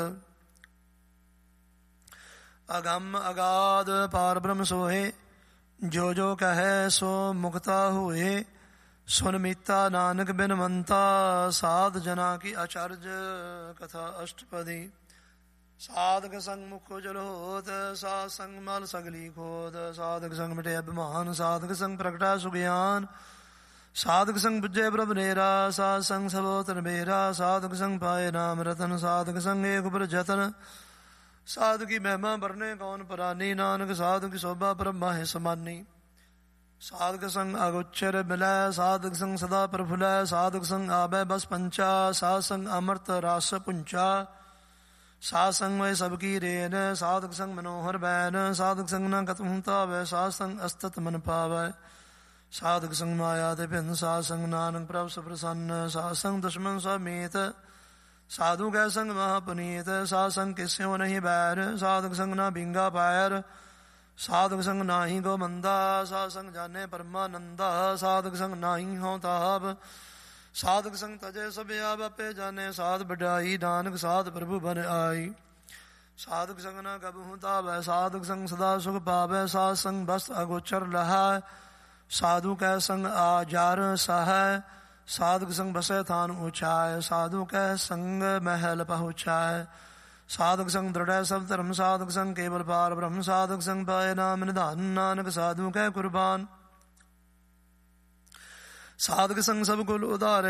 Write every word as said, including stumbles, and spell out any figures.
ਅਗੰਮ ਅਗਾਧ ਪਾਰ ਬ੍ਰਹਮ ਸੋਹੇ, ਜੋ ਜੋ ਕਹੈ ਸੋ ਮੁਕਤਾ ਹੋਏ। ਸੁਨ ਮੀਤਾ ਨਾਨਕ ਬਿਨਵੰਤਾ, ਸਾਧ ਜਨਾ ਕੀ ਅਚਰਜ ਕਥਾ ਅਸ਼ਟਪਦੀ। ਸਾਧਕ ਸੰਗ ਮੁਖ ਉਜਲ ਹੋਤ, ਸਾਧ ਸੰਗ ਮਲ ਸਗਲੀ ਖੋਦ। ਸਾਧਕ ਸੰਗ ਮਿਟੇ ਅਭਿਮਾਨ, ਸਾਧਕ ਸੰਗ ਪ੍ਰਗਟਾ ਸੁਗਿਆਨ। ਸਾਧਕ ਸੰਗ ਬੁੱਝੇ ਪ੍ਰਭ ਨੇਰਾ, ਸਾਧ ਸੰਗ ਸਭੋ ਤਨ ਮੇਰਾ। ਸਾਧਕ ਸੰਗ ਪਾਏ ਨਾਮ ਰਤਨ, ਸਾਧਕ ਸੰਗ ਏਕ ਉਪਰ ਜਤਨ। ਸਾਧੂ ਕੀ ਮਹਿਮਾ ਵਰਨੇ ਕੌਣ ਪਰਾਨੀ, ਨਾਨਕ ਸਾਧੂ ਕੀ ਸੋਭਾ ਬ੍ਰਹਮਾ ਹੈ ਸਮਾਨੀ। ਸਾਧਕ ਸੰਗ ਅਗੋਚਰ ਮਿਲੈ, ਸਾਧਕ ਸੰਗ ਸਦਾ ਪ੍ਰਫੁਲੈ। ਸਾਧਕ ਸੰਗ ਆਬੈ ਬਸ ਪੰਚਾ, ਸਾਧ ਸੰਗ ਅੰਮ੍ਰਿਤ ਰਸ ਪੁੰਚਾ। ਸਾਧ ਸੰਗ ਵੈ ਸਭ ਕੀ ਰੇਨ, ਸਾਧਕ ਸੰਗ ਮਨੋਹਰ ਬੈਨ। ਸਾਧਕ ਸੰਗ ਨਾ ਕਤਹੁ ਧਾਵੈ, ਸਾਧ ਸੰਗ ਅਸਤਤ ਮਨ ਪਾਵੈ। ਸਾਧਕ ਸੰਗ ਮਾਇਆ ਤੇ ਭਿੰਨ, ਸਾਧ ਸੰਗ ਨਾਨਕ ਪ੍ਰਭ ਸੁਪ੍ਰਸੰਨ। ਸਾਧ ਸੰਗ ਦੁਸ਼ਮਨ ਸਭ ਮੀਤ, ਸਾਧੂ ਕੈ ਸੰਗ ਮਹਾ ਪੁਨੀਤ। ਸਾਧ ਸੰਗ ਕਿਸਿਓ ਨਹੀਂ ਬੈਰ, ਸਾਧਕ ਸੰਗ ਨਾ ਬਿੰਗਾ ਪੈਰ। ਸਾਧਕ ਸੰਗ ਨਾਹੀ ਗੋ ਮੰਦਾ, ਸਾਧ ਸੰਗ ਜਾਣੇ ਪਰਮਾਨੰਦਾ। ਸਾਧਕ ਸੰਗ ਨਾਹੀ ਹਉ ਤਾਪ, ਸਾਧਕ ਸੰਗ ਤਜੇ ਸਭ ਆਪ ਆਪੇ ਜਾਣੇ। ਸਾਧ ਵਡਾਈ ਨਾਨਕ ਸਾਧ ਪ੍ਰਭੂ ਬਨ ਆਈ। ਸਾਧਕ ਸੰਗ ਨਾ ਕਬਹੁ ਧਾਵੈ, ਸਾਧਕ ਸੰਗ ਸਦਾ ਸੁਖ ਪਾਵੈ। ਸਾਧ ਸੰਗ ਬਸ ਅਗੋਚਰ ਲਹੈ, ਸਾਧੂ ਕੈ ਸੰਗ ਆਜਰ ਸਹੈ। ਸਾਧਕ ਸੰਗ ਬਸੈ ਥਾਨ ਉਚਾਇ, ਸਾਧੂ ਕੈ ਸੰਗ ਮਹਿਲ ਪਹੁੰਚਾਇ। ਸਾਧਕ ਸੰਗ ਦ੍ਰਿੜੈ ਸਭ ਧਰਮ, ਸਾਧਕ ਸੰਗ ਕੇਵਲ ਪਾਰ ਬ੍ਰਹਮ। ਸਾਧਕ ਸੰਗ ਪਾਏ ਨਾਮ ਨਿਧਾਨ, ਨਾਨਕ ਸਾਧੂ ਕੈ ਕੁਰਬਾਨ। ਸਾਧਕ ਸੰਗ ਸਭ ਕੁਲ ਉਧਾਰੈ,